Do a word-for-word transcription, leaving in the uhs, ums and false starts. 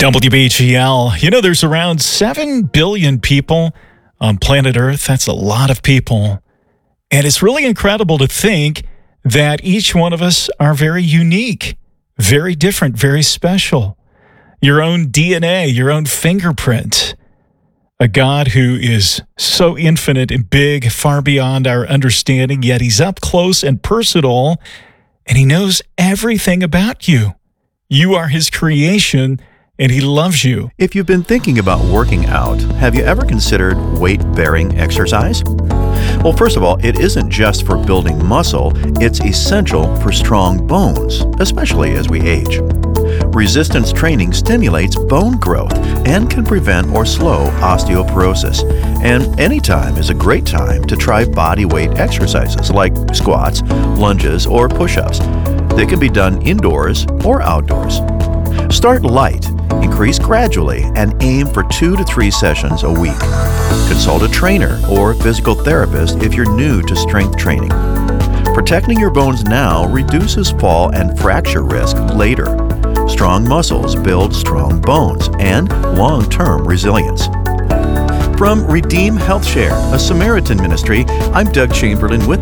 W B G L. You know, there's around seven billion people on planet Earth. That's a lot of people. And it's really incredible to think that each one of us are very unique, very different, very special. Your own D N A, your own fingerprint. A God who is so infinite and big, far beyond our understanding, yet he's up close and personal, and he knows everything about you. You are his creation, and he loves you. If you've been thinking about working out, have you ever considered weight-bearing exercise? Well, first of all, it isn't just for building muscle, it's essential for strong bones, especially as we age. Resistance training stimulates bone growth and can prevent or slow osteoporosis. And anytime is a great time to try body weight exercises like squats, lunges, or push-ups. They can be done indoors or outdoors. Start light, increase gradually, and aim for two to three sessions a week. Consult a trainer or physical therapist if you're new to strength training. Protecting your bones now reduces fall and fracture risk later. Strong muscles build strong bones and long-term resilience. From Redeem Health Share, a Samaritan ministry, I'm Doug Chamberlain with